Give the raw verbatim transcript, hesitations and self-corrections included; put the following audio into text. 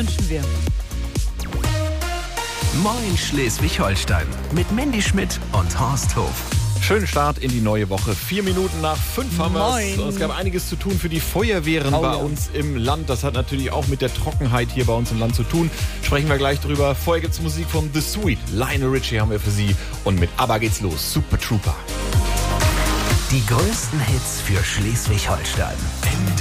wünschen wir. Moin Schleswig-Holstein mit Mandy Schmidt und Horst Hof. Schönen Start in die neue Woche. Vier Minuten nach fünf haben wir es. Und es gab einiges zu tun für die Feuerwehren Oh, bei ja. uns im Land. Das hat natürlich auch mit der Trockenheit hier bei uns im Land zu tun. Sprechen wir gleich drüber. Vorher gibt es Musik von The Sweet. Lionel Richie haben wir für Sie. Und mit ABBA geht's los. Super Trooper. Die größten Hits für Schleswig-Holstein. M